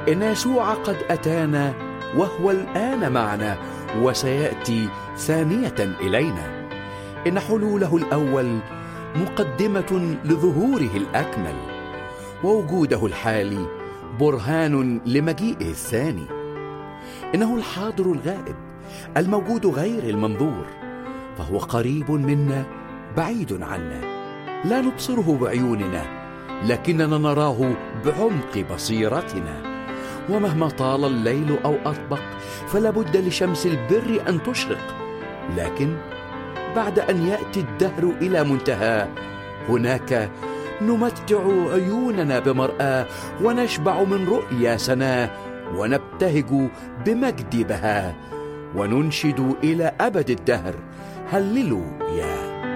إن يسوع قد أتانا وهو الآن معنا وسيأتي ثانية إلينا. إن حلوله الأول مقدمة لظهوره الأكمل، ووجوده الحالي برهان لمجيئه الثاني. إنه الحاضر الغائب الموجود غير المنظور، فهو قريب منا بعيد عنا، لا نبصره بعيوننا لكننا نراه بعمق بصيرتنا. ومهما طال الليل أو أطبق فلا بد لشمس البر أن تشرق، لكن بعد أن يأتي الدهر إلى منتهى هناك نمتع عيوننا بمرآة، ونشبع من رؤيا سناه، ونبتهج بمجد بهاه، وننشد إلى أبد الدهر هللوا يا